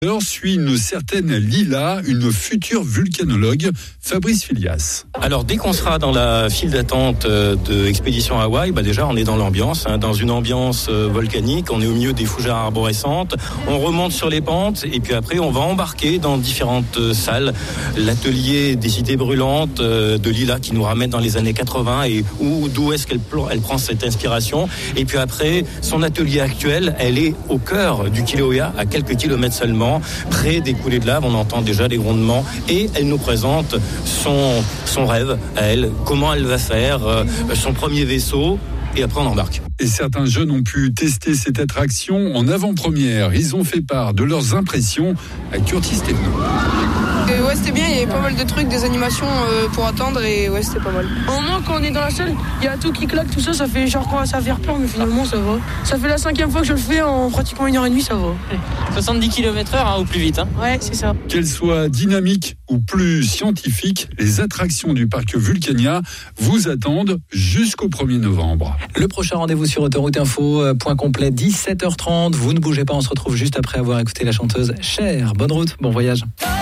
Alors suit une certaine Lila, une future vulcanologue, Fabrice Filias. Alors dès qu'on sera dans la file d'attente de Expédition Hawaï, déjà on est dans l'ambiance, dans une ambiance volcanique, on est au milieu des fougères arborescentes, on remonte sur les pentes et puis après on va embarquer dans différentes salles. L'atelier des idées brûlantes de Lila qui nous ramène dans les années 80 et d'où est-ce qu'elle prend cette inspiration. Et puis après, son atelier actuel, elle est au cœur du Kilauea, à quelques kilomètres seulement, près des coulées de lave, on entend déjà les grondements et elle nous présente son rêve à elle, comment elle va faire son premier vaisseau et après on embarque. Et certains jeunes ont pu tester cette attraction en avant-première. Ils ont fait part de leurs impressions à Curtis Thévenot. Ouais, c'était bien, il y avait pas mal de trucs, des animations pour attendre et ouais, c'était pas mal. Au moins, quand on est dans la salle, il y a tout qui claque, tout ça, ça fait genre quoi, ça fait peur, mais finalement ça va. Ça fait la 5e fois que je le fais en pratiquement 1h30, ça va. 70 km/h au plus vite. Ouais, c'est ça. Qu'elles soient dynamiques ou plus scientifiques, les attractions du parc Vulcania vous attendent jusqu'au 1er novembre. Le prochain rendez-vous sur Autoroute Info, point complet, 17h30. Vous ne bougez pas, on se retrouve juste après avoir écouté la chanteuse Cher. Bonne route, bon voyage.